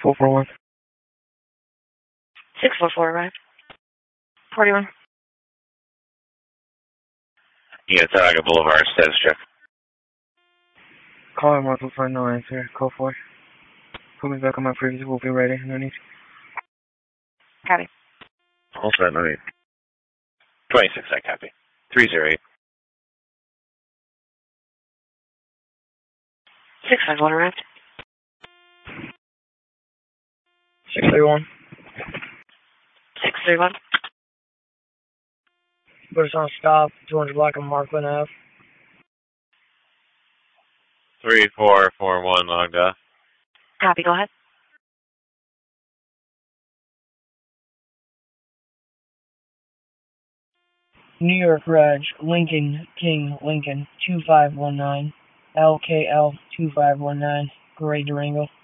441. 644 arrived. 41. Yeah, Tanaga Boulevard, status check. Call at Marshall Flight, no answer. Code 4. Put me back on my previous, we'll be ready. No need. Copy. All set, no need. 26, I copy. 308. 651 arrived. 631. 631. Put us on stop, 200 block of Markland Ave. 3441 logged off. Copy, go ahead. New York Reg, Lincoln, King, Lincoln, 2519, LKL 2519, Gray Durango.